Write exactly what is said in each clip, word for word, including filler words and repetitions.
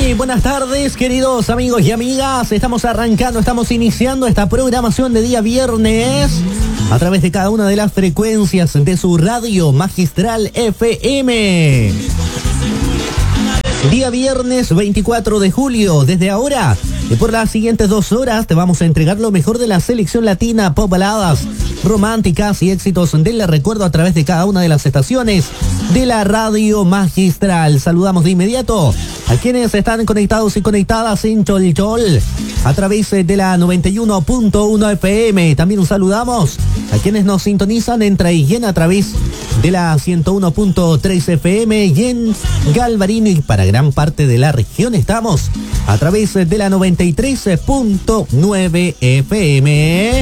Muy buenas tardes, queridos amigos y amigas. Estamos arrancando, estamos iniciando esta programación de día viernes a través de cada una de las frecuencias de su radio Magistral F M. Día viernes veinticuatro de julio. Desde ahora y por las siguientes dos horas te vamos a entregar lo mejor de la selección latina, pop, baladas románticas y éxitos del recuerdo a través de cada una de las estaciones de la radio Magistral. Saludamos de inmediato a quienes están conectados y conectadas en Cholchol a través de la noventa y uno punto uno F M. También un saludamos a quienes nos sintonizan en Traillén a través de la ciento uno punto tres F M y en Galvarino, y para gran parte de la región estamos a través de la noventa y tres punto nueve F M.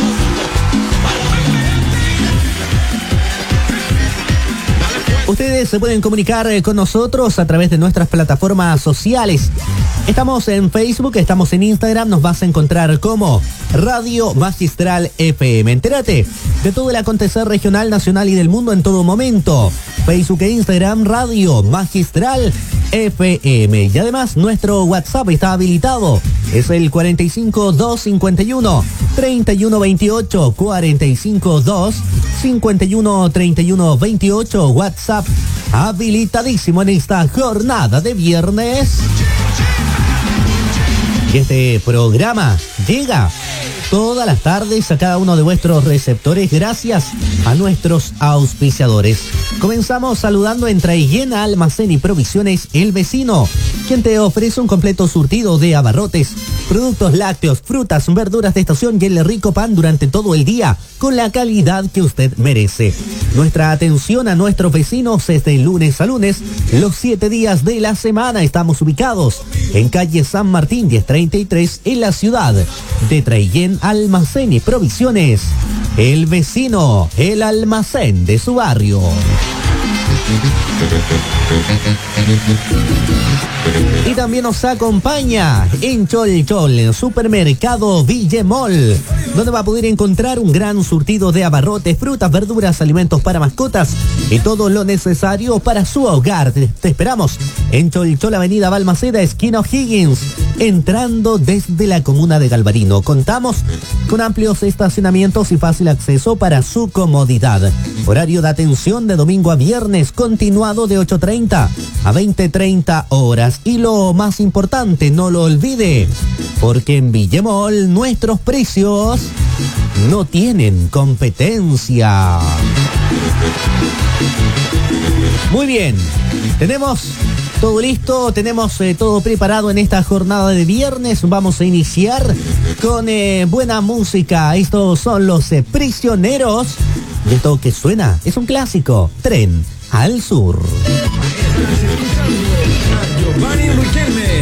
Ustedes se pueden comunicar con nosotros a través de nuestras plataformas sociales. Estamos en Facebook, estamos en Instagram, nos vas a encontrar como Radio Magistral F M. Entérate de todo el acontecer regional, nacional y del mundo en todo momento. Facebook e Instagram, Radio Magistral F M. Y además nuestro WhatsApp está habilitado. Es el cuarenta y cinco, dos cincuenta y uno, treinta y uno veintiocho, cuarenta y cinco, dos cincuenta y uno, treinta y uno veintiocho. WhatsApp habilitadísimo en esta jornada de viernes. Y este programa llega todas las tardes a cada uno de vuestros receptores gracias a nuestros auspiciadores. Comenzamos saludando en Traillén, Almacén y Provisiones El Vecino, quien te ofrece un completo surtido de abarrotes, productos lácteos, frutas, verduras de estación y el rico pan durante todo el día con la calidad que usted merece. Nuestra atención a nuestros vecinos es de lunes a lunes, los siete días de la semana. Estamos ubicados en calle San Martín diez treinta y tres en la ciudad de Traillén. Almacén y Provisiones El Vecino, el almacén de su barrio. Y también nos acompaña en Cholchol, en Supermercado Villemol, donde va a poder encontrar un gran surtido de abarrotes, frutas, verduras, alimentos para mascotas y todo lo necesario para su hogar. Te, te esperamos en Cholchol, Avenida Balmaceda, esquina O'Higgins, entrando desde la comuna de Galvarino. Contamos con amplios estacionamientos y fácil acceso para su comodidad. Horario de atención de domingo a viernes, continuado de ocho treinta a veinte treinta horas. Y lo más importante, no lo olvide, porque en Villemol nuestros precios no tienen competencia. Muy bien, tenemos todo listo, tenemos eh, todo preparado en esta jornada de viernes. Vamos a iniciar con eh, buena música. Estos son los eh, Prisioneros. Y esto que suena es un clásico, Tren al Sur.